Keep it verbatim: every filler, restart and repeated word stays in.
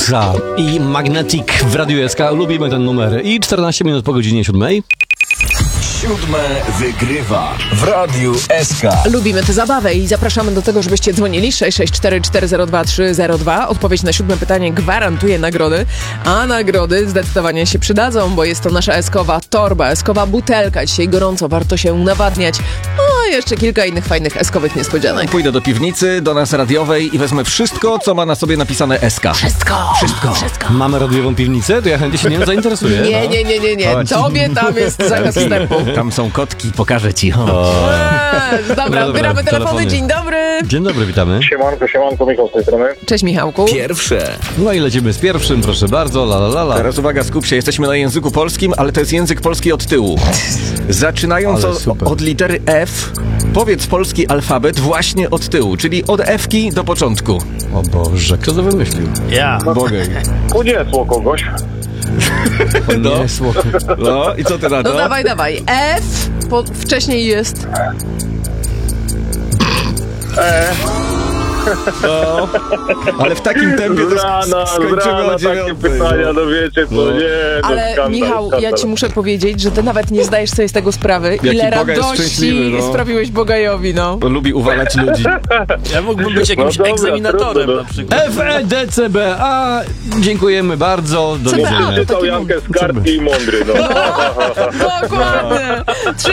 Musa i Magnetic w Radiu S K. Lubimy ten numer. I czternaście minut po godzinie siódmej. Siódme wygrywa w Radiu S K. Lubimy tę zabawę i zapraszamy do tego, żebyście dzwonili sześć sześć cztery cztery zero dwa trzy zero dwa. Odpowiedź na siódme pytanie gwarantuje nagrody, a nagrody zdecydowanie się przydadzą, bo jest to nasza eskowa torba, eskowa butelka. Dzisiaj gorąco, warto się nawadniać. No, a jeszcze kilka innych fajnych eskowych niespodzianek. Pójdę do piwnicy, do nas radiowej i wezmę wszystko, co ma na sobie napisane S K. Wszystko! Wszystko. Wszystko! Mamy radiową piwnicę? To ja chętnie się nią zainteresuję. Nie, nie, nie, nie, nie. Chodź. Tobie tam jest zakaz wstępu. Tam są kotki, pokażę ci. Eee, dobra, dobra, odbieramy telefony. telefony. Dzień dobry. Dzień dobry, witamy. Siemanko, siemanko, Michał z tej strony. Cześć, Michałku. Pierwsze. No i lecimy z pierwszym, proszę bardzo. La, la, la, la. Teraz uwaga, skup się, jesteśmy na języku polskim, ale to jest język polski od tyłu. Zaczynając Ale od, super. od litery F, powiedz polski alfabet właśnie od tyłu, czyli od F-ki do początku. O Boże, kto to wymyślił? Ja. Bogej. Uniesło kogoś. No. Nie, słowo. No i co ty na No to? dawaj, dawaj. F, po, wcześniej jest... No. Ale w takim tempie to Z rana, sk- z skończymy rana o takie dziewiątej. pytania, no wiecie co, No. nie, to Ale skandal, Michał, skandal. ja ci muszę powiedzieć, że ty nawet nie zdajesz sobie z tego sprawy, Jaki ile Boga jest radości szczęśliwy, no. sprawiłeś Bogajowi, no. Bo lubi uwalać ludzi. Ja mógłbym być jakimś No dobra, egzaminatorem trudno, na przykład. F E D C B A. Dziękujemy bardzo. Do C B A, widzenia. to Czytał taki Jankę z kartki i mądry, no. Dokładnie.